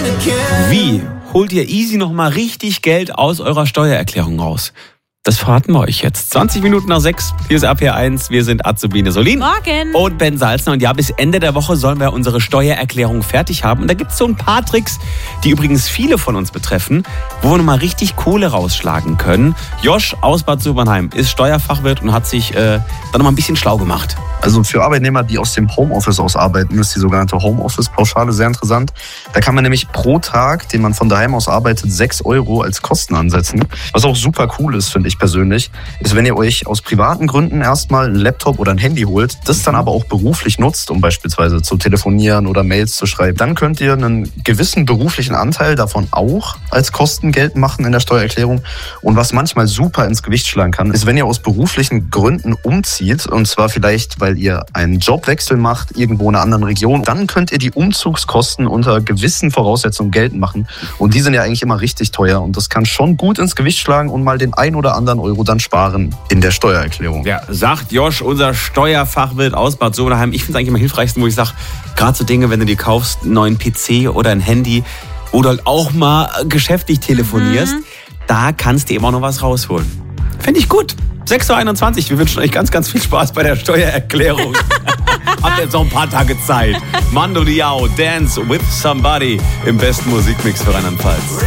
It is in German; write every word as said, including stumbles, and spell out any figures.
Wie holt ihr easy nochmal richtig Geld aus eurer Steuererklärung raus? Das verraten wir euch jetzt. zwanzig Minuten nach sechs. Hier ist A P eins. Wir sind Azubine Solin. Morgen. Und Ben Salzner. Und ja, bis Ende der Woche sollen wir unsere Steuererklärung fertig haben. Und da gibt es so ein paar Tricks, die übrigens viele von uns betreffen, wo wir nochmal richtig Kohle rausschlagen können. Josh aus Bad Sobernheim ist Steuerfachwirt und hat sich äh, da nochmal ein bisschen schlau gemacht. Also für Arbeitnehmer, die aus dem Homeoffice aus arbeiten, ist die sogenannte Homeoffice-Pauschale sehr interessant. Da kann man nämlich pro Tag, den man von daheim aus arbeitet, sechs Euro als Kosten ansetzen. Was auch super cool ist, finde ich persönlich, ist, wenn ihr euch aus privaten Gründen erstmal einen Laptop oder ein Handy holt, das dann aber auch beruflich nutzt, um beispielsweise zu telefonieren oder Mails zu schreiben, dann könnt ihr einen gewissen beruflichen Anteil davon auch als Kosten geltend machen in der Steuererklärung. Und was manchmal super ins Gewicht schlagen kann, ist, wenn ihr aus beruflichen Gründen umzieht, und zwar vielleicht, weil weil ihr einen Jobwechsel macht, irgendwo in einer anderen Region, dann könnt ihr die Umzugskosten unter gewissen Voraussetzungen geltend machen. Und die sind ja eigentlich immer richtig teuer. Und das kann schon gut ins Gewicht schlagen und mal den ein oder anderen Euro dann sparen in der Steuererklärung. Ja, sagt Josh, unser Steuerfachwirt aus Bad Sobernheim. Ich finde es eigentlich am hilfreichsten, wo ich sage, gerade so Dinge, wenn du dir kaufst, einen neuen P C oder ein Handy oder halt auch mal geschäftlich telefonierst, mhm. da kannst du immer noch was rausholen. Finde ich gut. sechs Uhr einundzwanzig. Wir wünschen euch ganz, ganz viel Spaß bei der Steuererklärung. Habt jetzt noch ein paar Tage Zeit. Mando Diao, Dance with Somebody im besten Musikmix für Rheinland-Pfalz.